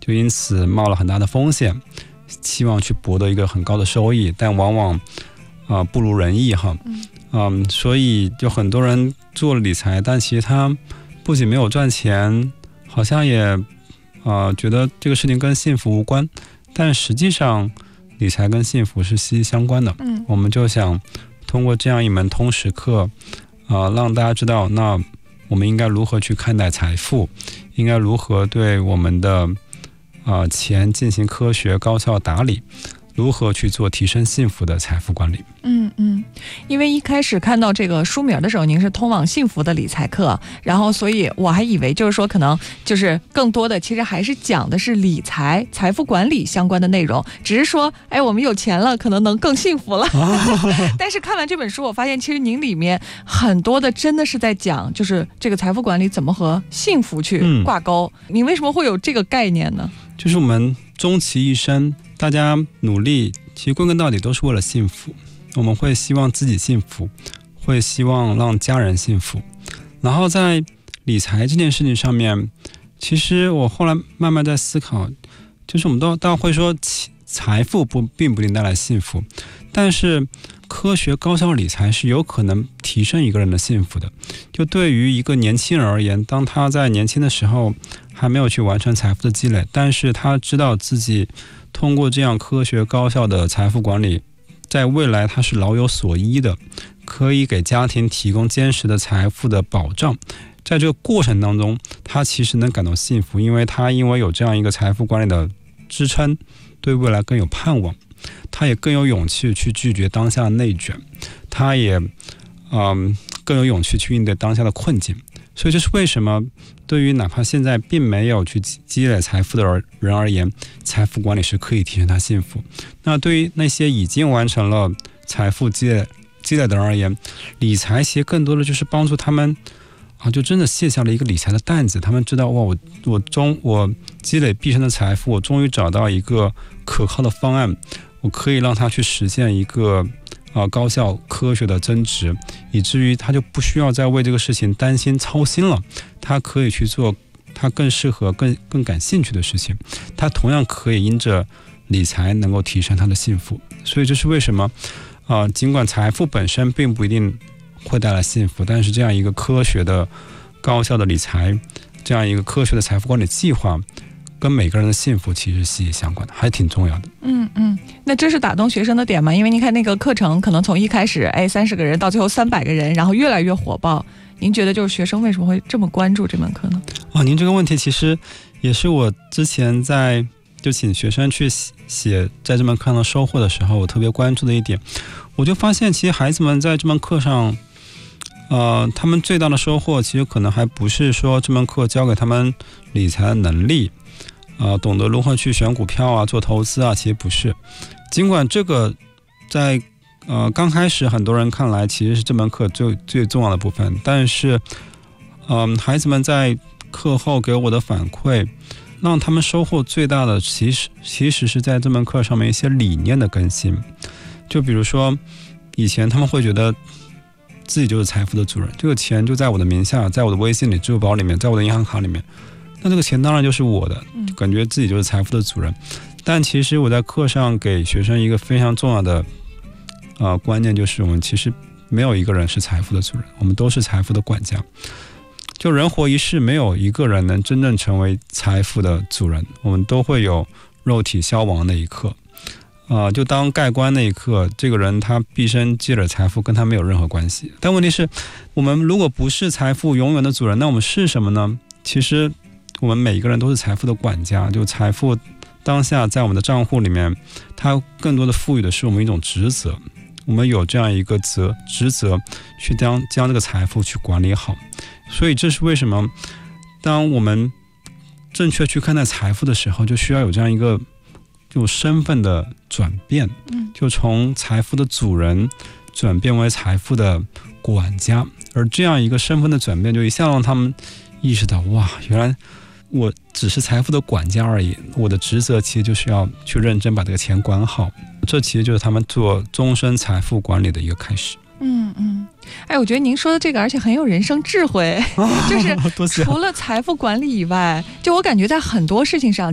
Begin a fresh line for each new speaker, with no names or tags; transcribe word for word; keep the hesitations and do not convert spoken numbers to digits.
就因此冒了很大的风险，期望去博得一个很高的收益，但往往啊、呃、不如人意哈。嗯、呃，所以就很多人做了理财，但其实他不仅没有赚钱，好像也啊、呃、觉得这个事情跟幸福无关，但实际上理财跟幸福是息息相关的。嗯，我们就想通过这样一门通识课，啊、呃，让大家知道，那我们应该如何去看待财富，应该如何对我们的啊、呃、钱进行科学高效打理，如何去做提升幸福的财富管理。
嗯嗯，因为一开始看到这个书名的时候，您是通往幸福的理财课，然后所以我还以为就是说可能就是更多的其实还是讲的是理财财富管理相关的内容，只是说哎我们有钱了可能能更幸福了、啊、但是看完这本书我发现其实您里面很多的真的是在讲就是这个财富管理怎么和幸福去挂钩、嗯、您为什么会有这个概念呢？
就是我们终其一生大家努力其实归根到底都是为了幸福，我们会希望自己幸福，会希望让家人幸福，然后在理财这件事情上面，其实我后来慢慢在思考，就是我们都大家会说财富不并不一定带来幸福，但是科学高效理财是有可能提升一个人的幸福的。就对于一个年轻人而言，当他在年轻的时候还没有去完成财富的积累，但是他知道自己通过这样科学高效的财富管理，在未来他是老有所依的，可以给家庭提供坚实的财富的保障。在这个过程当中，他其实能感到幸福，因为他因为有这样一个财富管理的支撑，对未来更有盼望，他也更有勇气去拒绝当下的内卷，他也嗯更有勇气去应对当下的困境。所以这是为什么对于哪怕现在并没有去积累财富的人而言，财富管理是可以提升他幸福。那对于那些已经完成了财富积累积累的人而言，理财其实更多的就是帮助他们啊，就真的卸下了一个理财的担子。他们知道哇，我我终我积累毕生的财富，我终于找到一个可靠的方案，我可以让他去实现一个啊高效科学的增值，以至于他就不需要再为这个事情担心操心了，他可以去做他更适合更更感兴趣的事情，他同样可以因着理财能够提升他的幸福。所以这是为什么啊、呃，尽管财富本身并不一定会带来幸福，但是这样一个科学的高效的理财，这样一个科学的财富管理计划，跟每个人的幸福其实息息相关的，还挺重要的。
嗯嗯，那这是打动学生的点吗？因为您看那个课程可能从一开始哎三十个人到最后三百个人，然后越来越火爆，您觉得就是学生为什么会这么关注这门课呢？
哦，您这个问题其实也是我之前在就请学生去写在这门课上的收获的时候，我特别关注的一点，我就发现其实孩子们在这门课上呃，他们最大的收获其实可能还不是说这门课教给他们理财的能力，呃，懂得如何去选股票啊，做投资啊，其实不是。尽管这个在呃刚开始很多人看来其实是这门课最最重要的部分，但是嗯、呃，孩子们在课后给我的反馈，让他们收获最大的其实其实是在这门课上面一些理念的更新。就比如说以前他们会觉得自己就是财富的主人，这个钱就在我的名下，在我的微信里、支付宝里面，在我的银行卡里面，那这个钱当然就是我的，感觉自己就是财富的主人。但其实我在课上给学生一个非常重要的呃观念，就是我们其实没有一个人是财富的主人，我们都是财富的管家。就人活一世，没有一个人能真正成为财富的主人，我们都会有肉体消亡的一刻。呃，就当盖棺那一刻，这个人他毕生积累财富跟他没有任何关系。但问题是，我们如果不是财富永远的主人，那我们是什么呢？其实我们每一个人都是财富的管家。就财富当下在我们的账户里面，它更多的赋予的是我们一种职责，我们有这样一个责职责去将将这个财富去管理好。所以这是为什么当我们正确去看待财富的时候，就需要有这样一个就身份的转变，就从财富的主人转变为财富的管家。而这样一个身份的转变，就一下让他们意识到，哇，原来我只是财富的管家而已，我的职责其实就是要去认真把这个钱管好。这其实就是他们做终身财富管理的一个开始。
嗯嗯，哎，我觉得您说的这个而且很有人生智慧，就是除了财富管理以外，就我感觉在很多事情上